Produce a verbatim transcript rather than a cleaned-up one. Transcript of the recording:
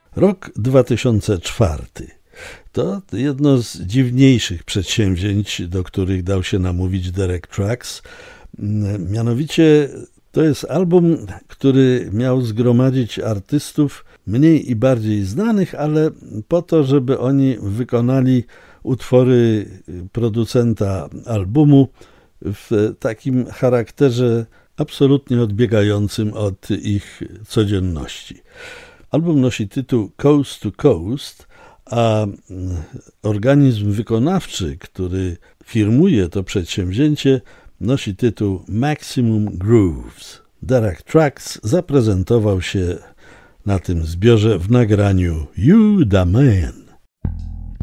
Rok dwa tysiące czwarty. To jedno z dziwniejszych przedsięwzięć, do których dał się namówić Derek Trucks. Mianowicie to jest album, który miał zgromadzić artystów mniej i bardziej znanych, ale po to, żeby oni wykonali utwory producenta albumu w takim charakterze absolutnie odbiegającym od ich codzienności. Album nosi tytuł Coast to Coast, a organizm wykonawczy, który firmuje to przedsięwzięcie, nosi tytuł Maximum Grooves. Derek Trucks zaprezentował się na tym zbiorze w nagraniu You Da Man.